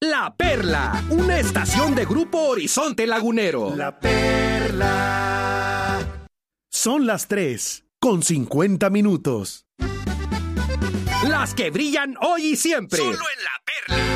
La Perla, una estación de Grupo Horizonte Lagunero. La Perla. Son las 3:50. Las que brillan hoy y siempre. Solo en La Perla.